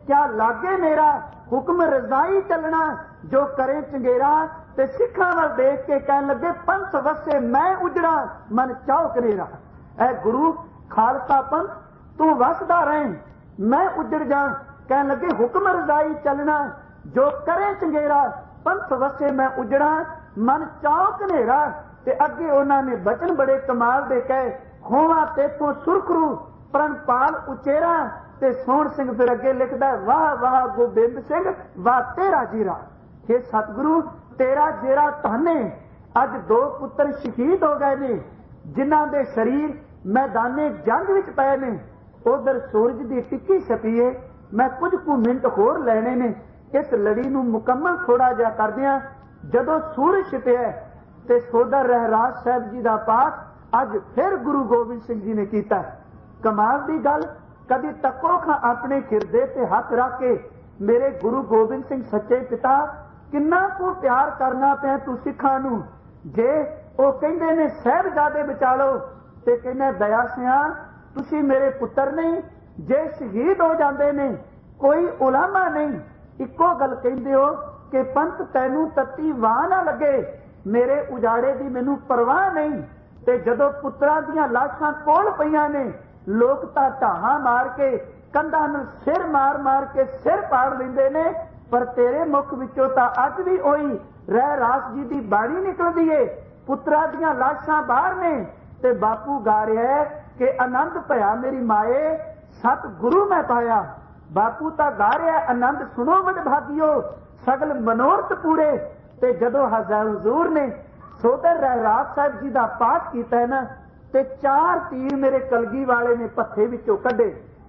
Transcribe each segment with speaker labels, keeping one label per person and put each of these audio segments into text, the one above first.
Speaker 1: क्या लागे मेरा हुक्म रजाई चलना, जो करे चंगेरा ते सिखा वल देख के कहन लगे पंथ वसे मैं उजड़ा मन चाओ कनेरा। ऐ गुरु खालसा पंथ तू वसदा रहे मैं उजड़ जा, कहन लगे हुक्म रजाई चलना, जो करे चंगेरा पंथ वसे मैं उजड़ा मन चाओ कनेरा। ते अगे उन्होंने बचन बड़े कमाल दे कहे, होवा तेथों सुरखरू प्रणपाल उचेरा। ते सोहण सिंह फिर अगे लिखदा है, वाह वाह गोबिंद सिंह वाह तेरा जीरा। हे सतगुरु तेरा जेरा ताने, अज 2 पुत्र शहीद हो गए ने, जिन्हां दे शरीर मैदाने जंग विच पए ने। उधर सूरज की टिक्की छपी है, मैं कुछ कु मिनट होर लैने ने इस लड़ी नूं मुकम्मल थोड़ा जिहा करदिआं। जदों सूरज छिपिआ ते सोदर रहराज साहब जी का पाठ अज फिर गुरु गोबिंद सिंह जी ने किया। कमाल की गल, कदी तको खां अपने हिरदे ते हथ रख के मेरे गुरु गोबिंद सिंह सच्चे पिता किन्ना को प्यार करना पिया तू सिखां नूं। जे वो कहंदे ने साहिबजादे बचा लो ते कहने दया सिया तुसी मेरे पुत्र नहीं, जे शहीद हो जाते ने कोई उलामा नहीं। इको गल कहंदे हो कि पंथ तैनू तत्ती वाह ना लगे, मेरे उजाड़े की मैनू परवाह नहीं। ते जदों पुत्रां दीआं लाशां कोल पईआं ने, लोग तां ढाहां मार के कंधां नूं सिर मार मार के सिर पाड़ लैंदे ने, पर तेरे मुख विचों तां अज भी ओही रहरास जी की बाणी निकलदी है। पुत्रां दीआं लाशां बाहर ने ते बापू गा रहा है कि आनंद भया मेरी माए सत गुरु मैं पाया। बापू तां गा रहा है आनंद सुनो वडभागियो सगल मनोरथ पूरे। ते जदों हुजूर ने सोदर रहरास साहब जी का पाठ किया है ना, ते 4 तीर मेरे कलगी वाले ने पत्थे विचों कढे।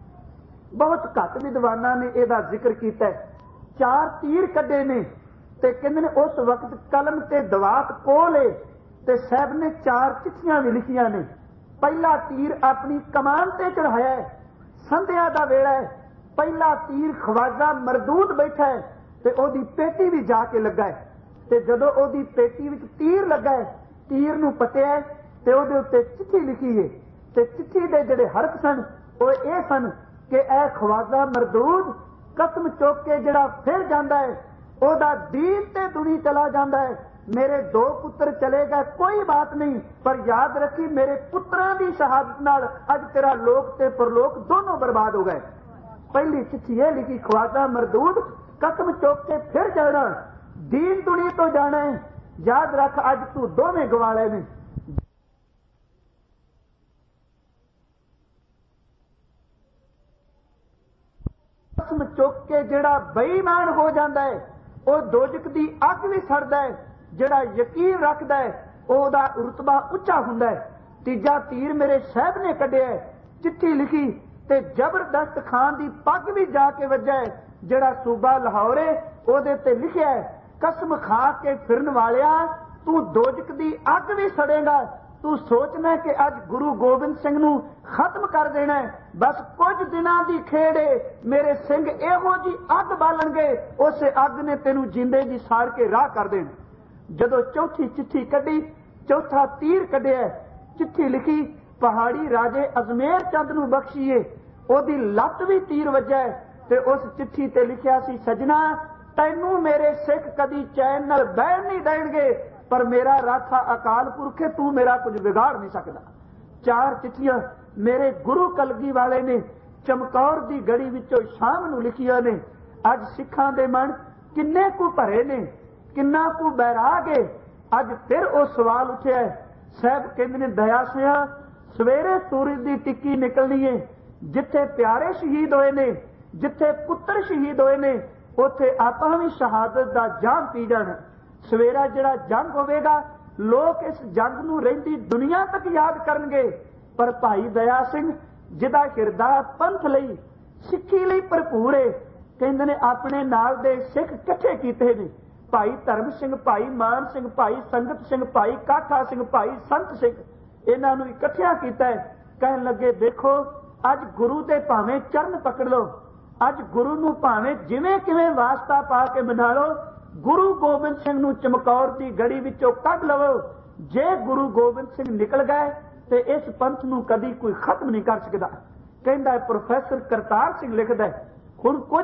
Speaker 1: बहुत घट विद्वाना ने इसका जिक्र किया, 4 तीर कढे ने ते कहंदे ने उस वक्त कलम ते दवात कोल है ते साहब ने 4 चिट्ठियां भी लिखियां ने। पहला तीर अपनी कमान ते चढ़ाया है, संध्या दा वेला है, पहला तीर ख्वाजा मरदूद बैठा है ते ओदी पेटी भी जाके लगा है। ते जदों ओदी पेटी विच तीर लगा है, तीर नूं पटिया है ते ओदे उत्ते चिट्ठी लिखी है। ते चिट्ठी दे जिहड़े हरफ सन ओह इह सन कि ऐ ख्वाजा मरदूद कसम चुक के जिहड़ा फिर जांदा है ओहदा दीन ते दुनी चला जांदा है। मेरे 2 पुत्र चले गए कोई बात नहीं, पर याद रखी मेरे पुत्रां दी शहादत नाल अज तेरा लोक ते परलोक दोनों बर्बाद हो गए। पहली चिट्ठी यह लिखी, ख्वाजा मरदूद कसम चुक के फिर जाना, दीन दुनी तो जाना है, याद रख अज तू दोवें गवाले ने। कसम चुक के जिहड़ा बेईमान हो जाता है वह दोजक दी अग भी सड़दा है, जिहड़ा यकीन रखदा है ओहदा रुतबा उच्चा हुंदा है। तीजा तीर मेरे साहब ने कढिया है, चिट्ठी लिखी ते जबरदस्त खान दी पग भी जाके वज्जा है, जिहड़ा सूबा लाहौर है ओहदे ते लिखिया है, कसम खा के फिरन वालिया तू दोजक दी अग भी सड़ेगा। तू सोचना कि अज गुरु गोबिंद सिंह नूं खत्म कर देना है, बस कुछ दिनां दी खेड़ है, मेरे सिंह इहो जी अग बालणगे उस अग ने तेनू जिंदे जी साड़ के राह कर देना। जदों चौथी चिट्ठी कढी, चौथा तीर कढिया, चिट्ठी लिखी पहाड़ी राजे अजमेर चंद नूं बख्शीए, ओदी लत्त भी तीर वज्जा है ते उस चिट्ठी ते लिखिया सी, सजना तैनू मेरे सिख कदी चैन नाल बैठ नहीं देणगे, पर मेरा राखा अकाल पुरख है, तू मेरा कुछ बिगाड़ नहीं सकदा। 4 चिट्ठियां मेरे गुरु कलगी वाले ने चमकौर दी गड़ी विचों शाम नूं लिखियां ने। अज सिखां दे मन किन्ने कु भरे ने, किन्ना कु बैराग है। अज फिर वो सवाल उठिया है, साहब कहंदे ने दया सिया सवेरे सूरज दी टिक्की निकलनी है, जिथे प्यारे शहीद होए ने, जिथे पुत्र शहीद होए ने, उथे आपां भी शहादत दा जाम पी जाना। सवेरा जिहड़ा जंग होवेगा लोग इस जंग नूं रहिंदी दुनिया तक याद करनगे, पर भाई दया सिंह जिहदा हिरदा पंथ लई सिੱਖੀ ਲਈ भरपूर है, कहंदे ने अपने नाल दे सिख इकट्ठे कीते ने, भाई धर्म सिंह, भाई मान सिंह, भाई संगत सिंह, भाई काठा सिंह, भाई संत सिंह, इन्हां नूं इकट्ठिया कीता है। कहन लगे देखो अज गुरु दे भावें चरण पकड़ लो, अज गुरु नूं भावें जिवें किवें वास्ता पा के मना लो, गुरु गोबिंद सिंह नूं चमकौर दी गड़ी विचों कढ लवो। जे गुरु गोबिंद सिंह निकल गए ते इस पंथ नूं कदी कोई खत्म नहीं कर सकदा। कहंदा प्रोफैसर करतार सिंह लिखदा हुण कुछ